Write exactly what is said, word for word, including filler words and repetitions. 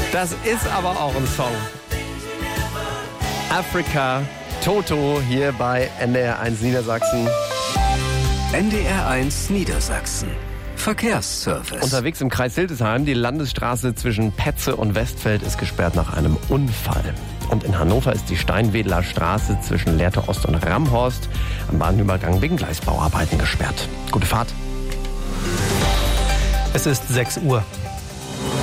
Das ist aber auch ein Song. Afrika, Toto hier bei N D R eins Niedersachsen. N D R eins Niedersachsen. Verkehrsservice. Unterwegs im Kreis Hildesheim, die Landesstraße zwischen Petze und Westfeld ist gesperrt nach einem Unfall. Und in Hannover ist die Steinwedler Straße zwischen Lehrte Ost und Ramhorst am Bahnübergang wegen Gleisbauarbeiten gesperrt. Gute Fahrt. Es ist sechs Uhr.